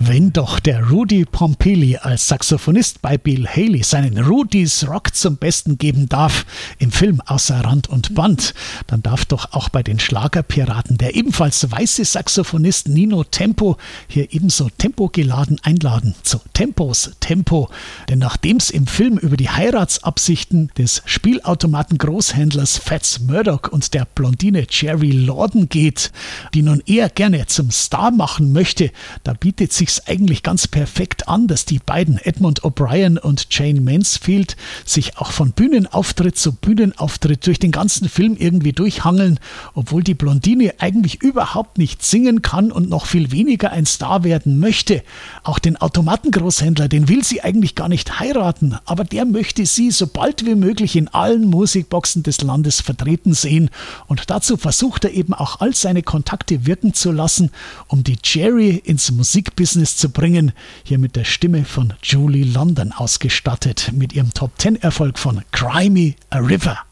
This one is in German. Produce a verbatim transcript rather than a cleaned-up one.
Wenn doch der Rudy Pompili als Saxophonist bei Bill Haley seinen Rudys Rock zum Besten geben darf, im Film Außer Rand und Band, dann darf doch auch bei den Schlagerpiraten der ebenfalls weiße Saxophonist Nino Tempo hier ebenso tempogeladen einladen zu Tempos Tempo. Denn nachdem es im Film über die Heiratsabsichten des Spielautomaten-Großhändlers Fats Murdoch und der Blondine Jerry Lorden geht, die nun eher gerne zum Star machen möchte, da bietet sich's eigentlich ganz perfekt an, dass die beiden Edmund O'Brien und Jane Mansfield sich auch von Bühnenauftritt zu Bühnenauftritt durch den ganzen Film irgendwie durchhangeln, obwohl die Blondine eigentlich überhaupt nicht singen kann und noch viel weniger ein Star werden möchte. Auch den Automatengroßhändler, den will sie eigentlich gar nicht heiraten, aber der möchte sie so bald wie möglich in allen Musikboxen des Landes vertreten sehen und dazu versucht er eben auch all seine Kontakte wirken zu lassen, um die Jerry ins Musikbusiness zu bringen, hier mit der Stimme von Julie London ausgestattet, mit ihrem Top-Ten-Erfolg von Cry Me a River.